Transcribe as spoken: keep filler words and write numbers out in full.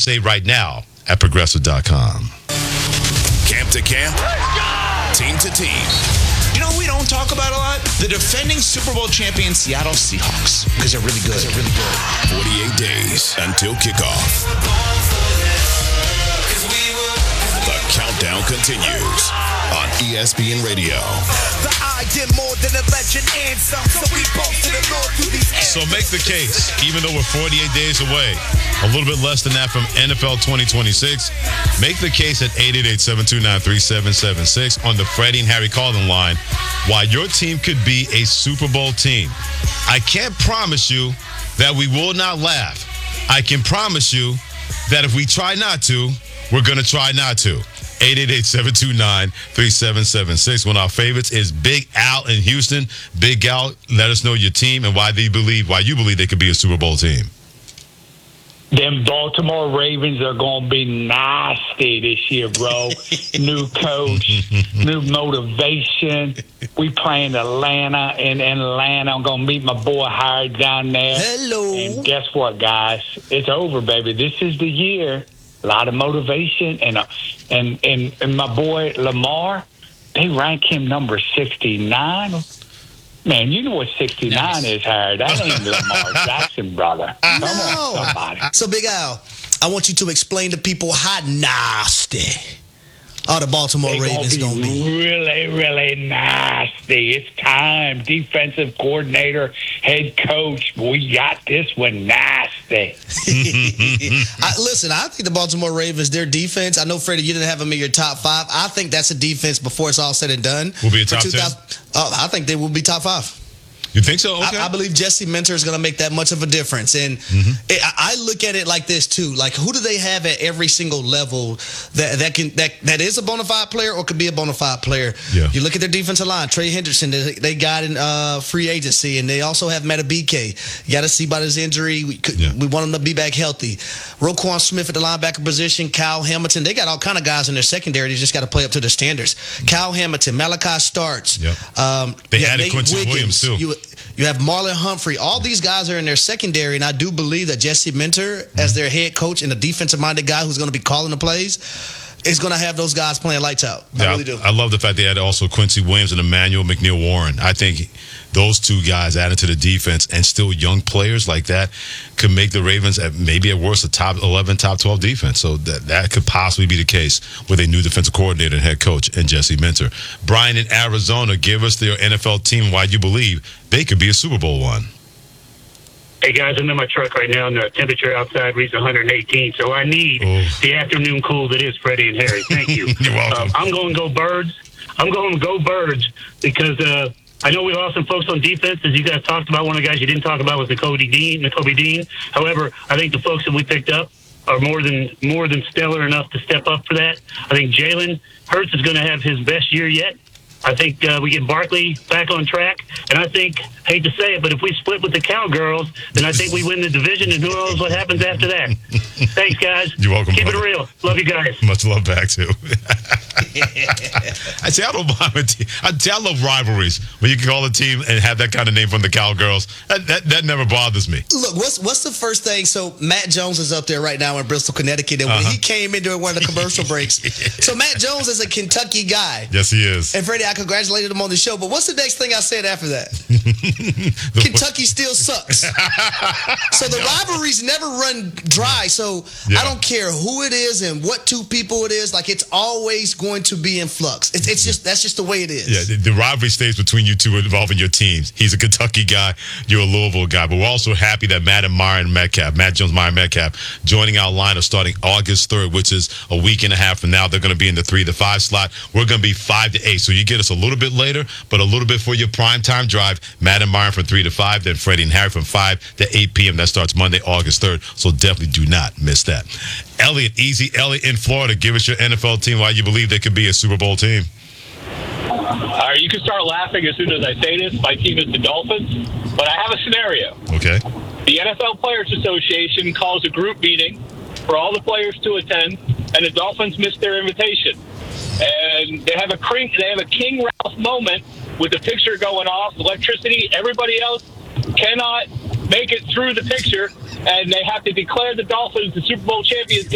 save right now at Progressive dot com. Camp to camp, team to team. You know, we don't talk about a lot? The defending Super Bowl champion Seattle Seahawks. Because they're really good. They're really good. forty-eight days until kickoff. The countdown continues on E S P N Radio. I did more than a legend and some, so we posted the Lord through these areas. So make the case, even though we're forty-eight days away, a little bit less than that from N F L twenty twenty-six, make the case at eight eight eight, seven two nine, three seven seven six on the Freddie and Harry Calling line why your team could be a Super Bowl team. I can't promise you that we will not laugh. I can promise you that if we try not to, we're going to try not to. eight eight eight, seven two nine, three seven seven six. One of our favorites is Big Al in Houston. Big Al, let us know your team and why they believe, why you believe they could be a Super Bowl team. Them Baltimore Ravens are going to be nasty this year, bro. New coach, new motivation. We playing Atlanta in Atlanta. I'm going to meet my boy Howard down there. Hello. And guess what, guys? It's over, baby. This is the year. A lot of motivation. And, uh, and, and, and my boy Lamar, they rank him number sixty-nine. Man, you know what sixty-nine is, Howard. That ain't Lamar Jackson, brother. Come No. on, somebody. So, Big Al, I want you to explain to people how nasty all the Baltimore They Ravens gonna going be to be. really, really nasty. It's time. Defensive coordinator, head coach. We got this one nasty. I, listen, I think the Baltimore Ravens, their defense, I know, Freddie, you didn't have them in your top five. I think that's a defense before it's all said and done. Will be a For top two thousand Oh, I think they will be top five. You think so? Okay. I, I believe Jesse Minter is going to make that much of a difference. And Mm-hmm. it, I I look at it like this, too. Like, who do they have at every single level that that can that, that is a bona fide player or could be a bona fide player? Yeah. You look at their defensive line, Trey Henderson, they, they got in uh, free agency, and they also have Matabike. You got to see about his injury. We, could, Yeah. we want him to be back healthy. Roquan Smith at the linebacker position, Kyle Hamilton. They got all kind of guys in their secondary. They just got to play up to their standards. Kyle Hamilton, Malachi Starks. Yep. Um, They you have added Nate Quincy Wiggins. Williams, too. You, you have Marlon Humphrey. All these guys are in their secondary, and I do believe that Jesse Minter, mm-hmm. as their head coach and a defensive-minded guy who's going to be calling the plays, is going to have those guys playing lights out. I Yeah, really do. I love the fact they had also Quincy Williams and Emmanuel McNeil Warren. I think those two guys added to the defense and still young players like that could make the Ravens at maybe at worst a top eleven, top twelve defense. So that, that could possibly be the case with a new defensive coordinator and head coach and Jesse Minter. Brian in Arizona, give us their N F L team why you believe they could be a Super Bowl one. Hey, guys, I'm in my truck right now, and the temperature outside reaches one hundred eighteen, so I need Oh. the afternoon cool that is Freddie and Harry. Thank you. You're welcome. Um, I'm going to go Birds. I'm going to go Birds because uh, I know we lost some folks on defense, as you guys talked about. One of the guys you didn't talk about was N'Kobe Dean. N'Kobe Dean. However, I think the folks that we picked up are more than more than stellar enough to step up for that. I think Jalen Hurts is going to have his best year yet. I think uh, we get Barkley back on track, and I think, hate to say it, but if we split with the Cowgirls, then I think we win the division, and who knows what happens after that. Thanks, guys. You're welcome, Keep brother. it real. Love you guys. Much love back too. I say I don't mind. a team. I, say I love rivalries when you can call a team and have that kind of name from the Cowgirls. That, that that never bothers me. Look, what's what's the first thing? So Matt Jones is up there right now in Bristol, Connecticut, and when Uh-huh. he came in during one of the commercial breaks. So Matt Jones is a Kentucky guy. Yes, he is. And Freddie, I congratulated him on the show, but what's the next thing I said after that? Kentucky still sucks. So the rivalries never run dry. So Yeah. I don't care who it is and what two people it is. Like, it's always going to be in flux. It's, it's just that's just the way it is. Yeah, the, the rivalry stays between you two involving your teams. He's a Kentucky guy, you're a Louisville guy. But we're also happy that Matt and Myron Metcalf, Matt Jones, Myron Metcalf, joining our lineup starting August third, which is a week and a half from now. They're going to be in the three to five slot. We're going to be five to eight. So you get us a little bit later, but a little bit for your prime time drive. Matt and Myron from three to five, then Freddie and Harry from five to eight p.m. That starts Monday, August third. So definitely do not miss that. Elliot, Easy Elliot in Florida, give us your N F L team why you believe they could be a Super Bowl team. All right, you can start laughing as soon as I say this. My team is the Dolphins, but I have a scenario. Okay. The N F L Players Association calls a group meeting for all the players to attend, and the Dolphins missed their invitation. And they have a King, they have a King Ralph moment with the picture going off, electricity. Everybody else cannot make it through the picture, and they have to declare the Dolphins the Super Bowl champions.